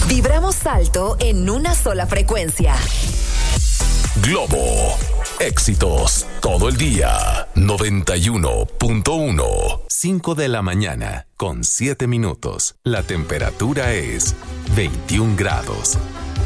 Vibramos alto en una sola frecuencia. Globo. Éxitos todo el día. 91.1. 5 de la mañana con 7 minutos. La temperatura es 21 grados.